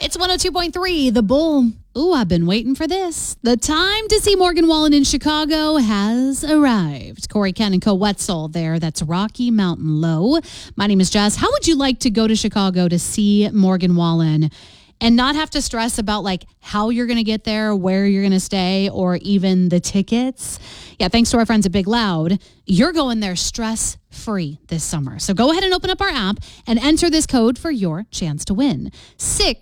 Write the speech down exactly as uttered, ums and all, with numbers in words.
It's one oh two point three, The Bull. Ooh, I've been waiting for this. The time to see Morgan Wallen in Chicago has arrived. Corey, Ken, and Co. Wetzel there. That's Rocky Mountain Low. My name is Jess. How would you like to go to Chicago to see Morgan Wallen and not have to stress about like how you're going to get there, where you're going to stay, or even the tickets? Yeah, thanks to our friends at Big Loud, you're going there stress-free this summer. So go ahead and open up our app and enter this code for your chance to win. Six